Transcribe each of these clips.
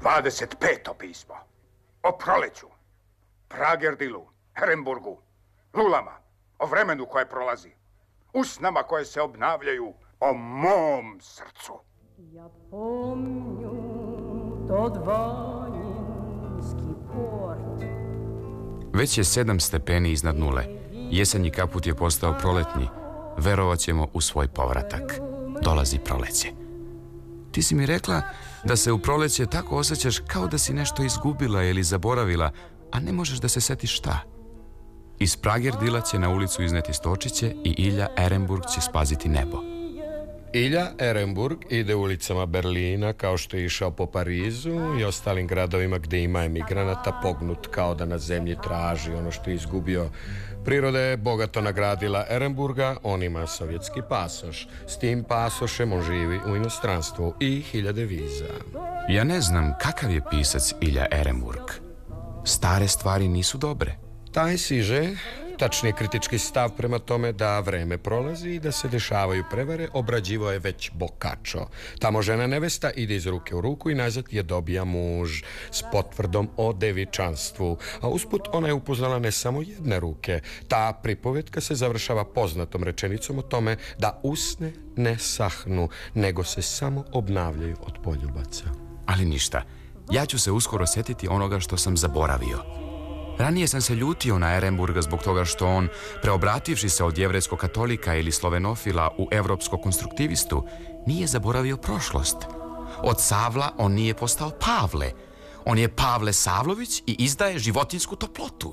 25. pismo. O proleću, Pragerdilu, Heremburgu, lulama, o vremenu koje prolazi, usnama koje se obnavljaju, o mom srcu. Ja pomnju tod Vanjinski port. Već je 7 stepeni iznad nule. Jesenji kaput je postao proletnji. Verovat ćemo u svoj povratak. Dolazi proleće. Ti si mi rekla da se u proleće tako osjećaš kao da si nešto izgubila ili zaboravila, a ne možeš da se setiš šta. Iz Pragerdila će na ulicu izneti stočiće i Ilja Ehrenburg će spaziti nebo. Ilja Ehrenburg ide ulicama Berlina kao što je išao po Parizu i ostalim gradovima gdje ima emigranata, pognut kao da na zemlji traži ono što je izgubio. Priroda je bogato nagradila Ehrenburga, on ima sovjetski pasoš. S tim pasošem on živi u inostranstvu i 1000 viza. Ja ne znam kakav je pisac Ilja Ehrenburg. Stare stvari nisu dobre. Taj siže, tačnije kritički stav prema tome da vreme prolazi i da se dešavaju prevare, obrađivo je već Boccaccio. Tamo žena nevesta ide iz ruke u ruku i nazad je dobija muž s potvrdom o devičanstvu. A usput ona je upoznala ne samo jedne ruke. Ta pripovetka se završava poznatom rečenicom o tome da usne ne sahnu, nego se samo obnavljaju od poljubaca. Ali ništa, ja ću se uskoro sjetiti onoga što sam zaboravio. Ranije sam se ljutio na Ehrenburga zbog toga što on, preobrativši se od jevrejskog katolika ili slovenofila u evropskog konstruktivistu, nije zaboravio prošlost. Od Savla on nije postao Pavle. On je Pavle Savlović i izdaje životinjsku toplotu.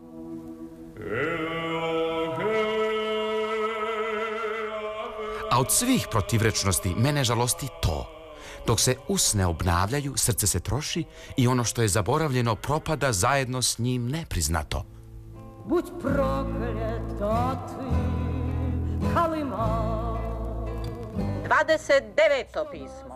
A od svih protivrečnosti mene žalosti to. Dok se usne obnavljaju, srce se troši i ono što je zaboravljeno propada zajedno s njim nepriznato. Будь проклята ти, Халима. 29. pismo.